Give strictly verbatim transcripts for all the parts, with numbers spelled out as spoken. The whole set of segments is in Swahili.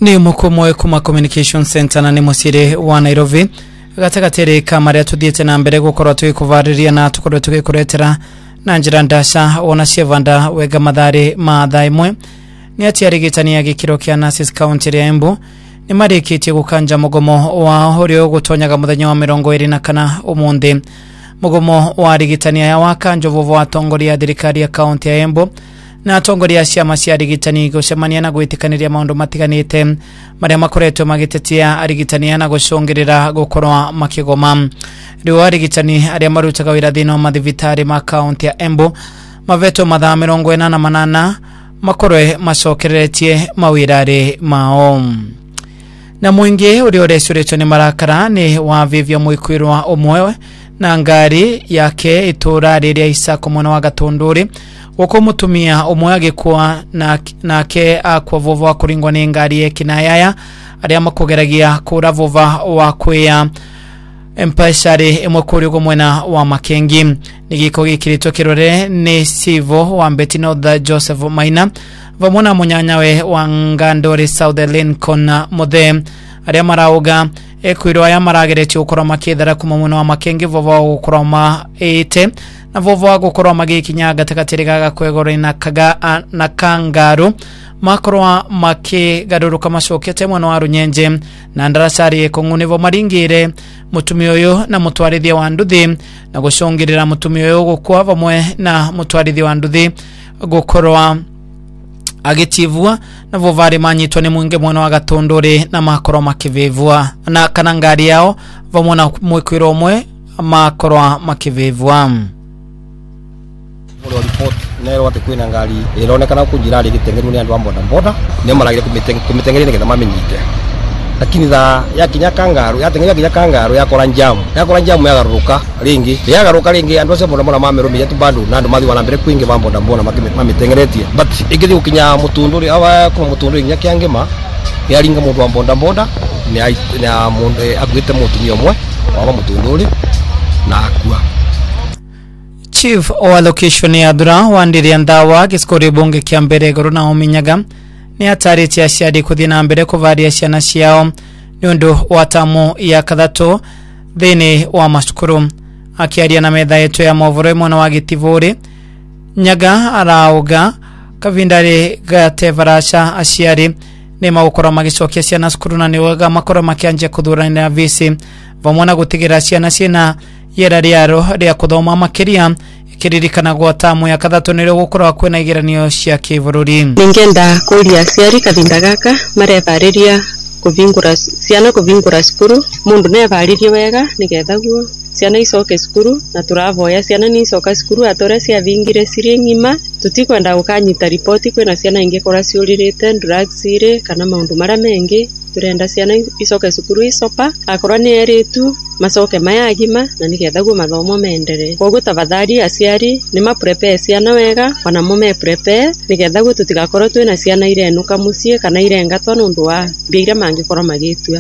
Ni mukumoe kuma Communication Center na ni musire wa Nairobi gatagatere kamari atudite na mbere gukorwa twikuvariria na tukorwe tukikuretera na njira ndasha ona Shevanda wega madhari maadha imwe ni ati arigitania gikiro kia Nasis County ya Embu ni marikitie gukanja mugomo wa horio gutonyaga muthenya wa mirongo iri na kana umundi mugomo wa arigitania ya wakanjo vovo watongoria thirikari ya county ya Embu na atongoria ciama cia arigitani gucemania na gwitikaniria maundu matiganite maria makoretwo magitetia arigitani na gucungirira gukorwa makigoma riu arigitani aria marutaga wira thina mathivitari ma county ya Embu maveto mathaa mirongo ina na manana makorwe macokeretie mawirari mao na mwingi uri urecuritwo ni marakara ni wavivyo muikwirwa umwe na ngari yake itura riria Isako mwana wa Gatunduri uko mutumia umwe agikwa na nake akwa vovo akuringwa ni ngari ye kinayaya aria makugeragia kura vova wa kwia empashari imwe kuri ugo mwena wa Makengi nigiko gikirito kirore ni Sivo wa Betino the Joseph Maina vamona munyanyawe wa Ngandori South Lincoln Mothe aria marauga ekwirwa ya maragereti ukora makithara kuma mwena wa Makengi vovo ukoroma ite na vovo gukorwa magikinya gatagatere gaga kwegora na kaga na Kangaru makorwa makigaruruka macokete mwana wa Runyenje na ndarasari ekongunivo maringire mutumio uyu na mutwarithia wa nduthi na gucungirira mutumio uyu gukwa vamwe na mutwarithia wa nduthi gukorwa agitivua na vovari manyitwa ni mwinge mwana wa Gatunduri na makorwa makivivua na kana ngari yao vamwe na mwikwiro umwe makorwa makivivua Olo report nero wate kwina ngari ironekana kunjirari gitengeru ni andu a boda boda ne maragire kumitengerine ketha mamenyite lakini za ya kinya Kangaru ya tengeria kinya Kangaru ya kora njamu ya kora njamu ya garuka ringi ya garuka ringi andu acio boda boda mameromi yetu bandu na andu mathi wana mbere kwingi ba boda boda mamitengeretie but igithi ukinya Mutunduri awa kuma Mutunduri kinya kiangema ya ringa mundu wa boda boda ni na mundu agwite mutumia umwe wa Mutunduri na akua Chief wa location ya Dura wandiria ndawa giskori bunge kia mbere goro na ominyaga ni atariti ya ciadi kuthina mbere kuvaria ciana ciao ni undu watamu ya kathatu thini wa masukuru akiaria na metha yetu ya movoro mwana wa Gitivuri Nyaga arauga kavindari gatevarasha aciari ni magukora magicokia ciana cukuru na ni wega makora makianje kuthurana na visi vamwana gutigira ciana cina yera riaro ria kuthoma makiria kiririkana gwatamu ya kathatu niro gukora kwena igeranio cia kibururi ningenda kuria aciari kathinda gaka marevariria kuvingura ciana kuvingura cukuru mundu nevaririe wega nigethaguo ciana icoke cukuru na turavoya ciana ni icoka cukuru atore cia vingire ciri ngima tutikwenda gukanyita ripoti kwena ciana ingi kora ciuririte drugs ire kana maundu mara mengi turenda ciana icoke cukuru isopa akora ni eritu macoke mayagima na nigethaguo mathomo mendere koguo tavathari aciari ni ma prepare ciana wega wana mume prepare nigethaguo tutigakorwo twina ciana irenuka mucie kana irengatwa nundu wa mbira mangikora magitua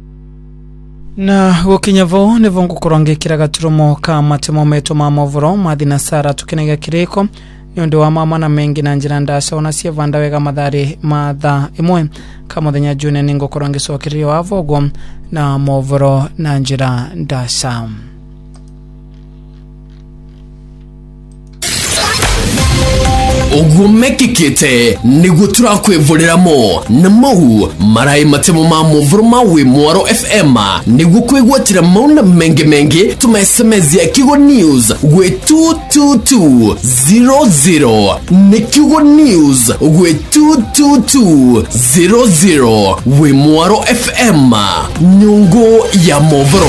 na gukinyavo ni vongo kurongekira gaturumo ka matemo meto ma movoro madina sara tukinega kireko ni undu wa mama na mengi na njira ndasha ona Shevanda wega madhari matha imwe kama muthenya june ningo kurongecokerio avogo na movoro na njira ndasha Ogumekikite nigo turakwevoleramo na mau marai matemo ma movoro mawe Mwaro F M nigo kwegwatira mauna menge menge tuma S M S ya Kigo News gwe two two two zero zero ni Kigo News gwe two two two zero zero we Mwaro F M nyungo ya movoro.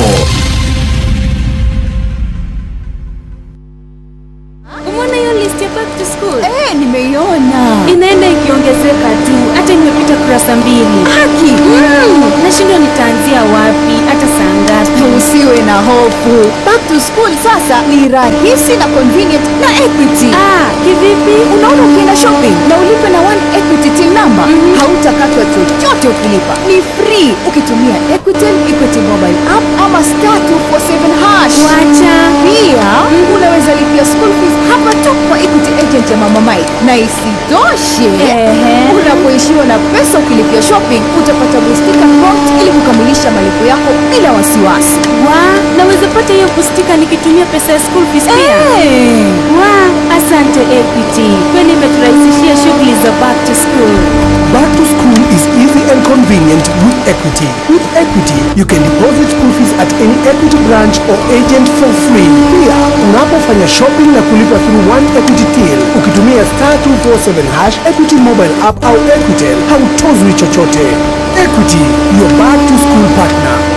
Eh, nimeiona. Inaenda ikiongezeka tu. Hata nimepita kurasa mbili. Haki. Mm. Nashindwa nitaanzia wapi? Hata saa ngapi? Usiwe na hofu. Back to school sasa ni rahisi na convenient na Equity. Ah, kivipi? Unaona ukienda shopping na ulipe na one Equity till number, mm-hmm. hautakatwa chochote ukilipa. Ni free ukitumia Equity, Equity mobile app ama star two four seven hash. Wacha. Pia mm-hmm. unaweza lipia school fees hapa tu kwa Equity agent ya Mama Mai. Na isitoshe, ehe, unapoishiwa na pesa ukilipia shopping utapata bustika prompt ili kukamilisha malipo yako bila wasiwasi. Wa, naweza pata hiyo bustika nikitumia pesa ya school fees pia. Hey. Wa, asante Equity. Kwani imeturahisishia shughuli za back to school. Back to school is easy and convenient with Equity. With Equity, you can deposit school fees at any Equity branch or agent for free. Pia, unapofanya shopping na kulipa through one Equity till, ukitumia star two four seven hash Equity mobile app au Equitel, hautozwi chochote. Equity, your back to school partner.